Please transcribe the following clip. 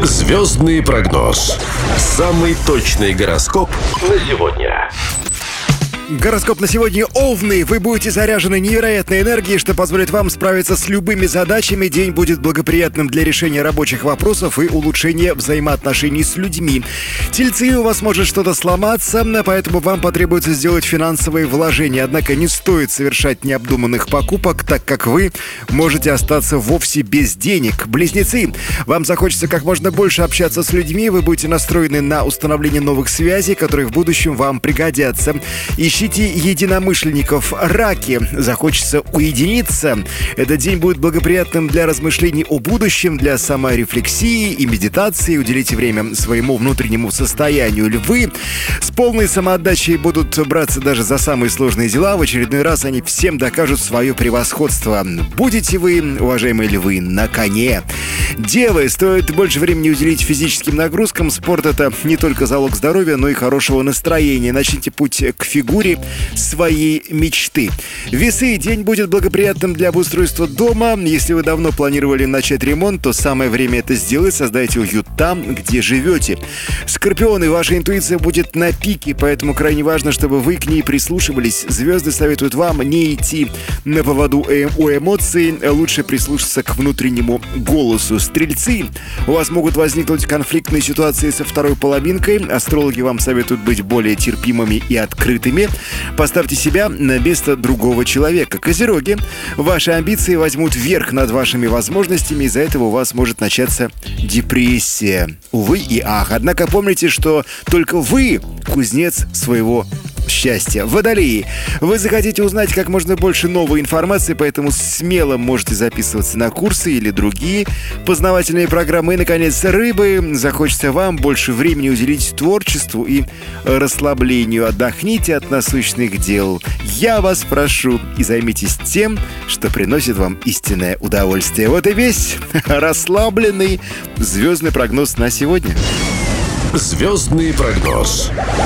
Звездный прогноз. Самый точный гороскоп на сегодня. Гороскоп на сегодня: Овны. Вы будете заряжены невероятной энергией, что позволит вам справиться с любыми задачами. День будет благоприятным для решения рабочих вопросов и улучшения взаимоотношений с людьми. Тельцы, у вас может что-то сломаться, поэтому вам потребуется сделать финансовые вложения. Однако не стоит совершать необдуманных покупок, так как вы можете остаться вовсе без денег. Близнецы, вам захочется как можно больше общаться с людьми. Вы будете настроены на установление новых связей, которые в будущем вам пригодятся. Ищите единомышленников. Раки, захочется уединиться. Этот день будет благоприятным для размышлений о будущем, для саморефлексии и медитации. Уделите время своему внутреннему состоянию. Львы, с полной самоотдачей будут браться даже за самые сложные дела. В очередной раз они всем докажут свое превосходство. Будете вы, уважаемые львы, на коне. Девы, стоит больше времени уделить физическим нагрузкам. Спорт — это не только залог здоровья, но и хорошего настроения. Начните путь к фигуре своей мечты. Весы, день будет благоприятным для обустройства дома. Если вы давно планировали начать ремонт, то самое время это сделать. Создайте уют там, где живете. Скорпионы, ваша интуиция будет на пике, поэтому крайне важно, чтобы вы к ней прислушивались. Звезды советуют вам не идти на поводу у эмоций, лучше прислушаться к внутреннему голосу. Стрельцы, у вас могут возникнуть конфликтные ситуации со второй половинкой. Астрологи вам советуют быть более терпимыми и открытыми. Поставьте себя на место другого человека. Козероги, ваши амбиции возьмут верх над вашими возможностями. Из-за этого у вас может начаться депрессия. Увы и ах. Однако помните, что только вы кузнец своего счастья. Водолеи, вы захотите узнать как можно больше новой информации, поэтому смело можете записываться на курсы или другие познавательные программы. И, наконец, рыбы, захочется вам больше времени уделить творчеству и расслаблению. Отдохните от насущных дел. Я вас прошу, и займитесь тем, что приносит вам истинное удовольствие. Вот и весь расслабленный звездный прогноз на сегодня. Звездный прогноз.